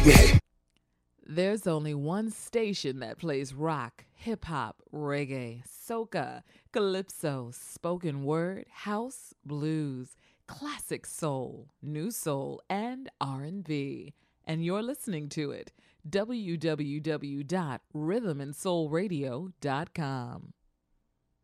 keep me hating. There's only one station that plays rock, hip hop, reggae, soca, calypso, spoken word, house, blues, classic soul, new soul, and R&B. And you're listening to it. www.rhythmandsoulradio.com.